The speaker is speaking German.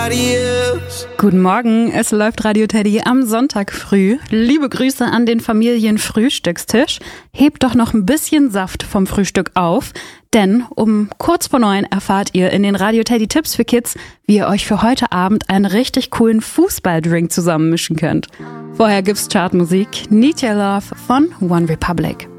nobody else. Guten Morgen, es läuft Radio Teddy am Sonntag früh. Liebe Grüße an den Familienfrühstückstisch. Hebt doch noch ein bisschen Saft vom Frühstück auf, denn um kurz vor 9 erfahrt ihr in den Radio Teddy Tipps für Kids, wie ihr euch für heute Abend einen richtig coolen Fußballdrink zusammenmischen könnt. Vorher gibt's Chartmusik, Need Your Love von One Republic.